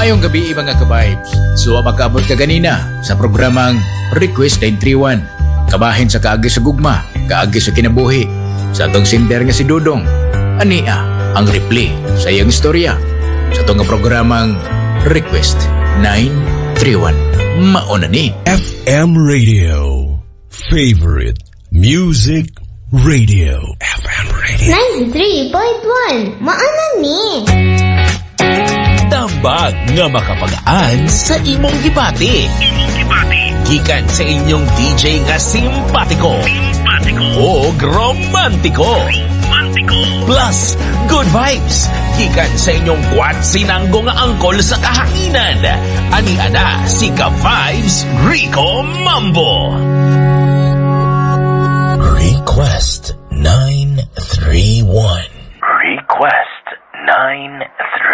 Maayong gabi mga ka-vibes. So makaabot ka ganina sa programang Request 931. Kabahin sa kaagi sa gugma, kaagi sa kinabuhi. Sa atong sinder nga si Dudong. Ania ang replay sa iyang istorya. Sa atong programang Request 931. Mauna ni FM Radio. Favorite Music Radio. FM Radio. 93.1 Maana ni Tambag nga makapagaan sa imong gibati. Gikan sa inyong DJ nga simpatiko. O romantiko. Plus, good vibes. Gikan sa inyong kwat sinanggo nga angkol sa kahanginan. Ani-ana si Ka-Vibes Rico Mambo. Request 931. Request 931.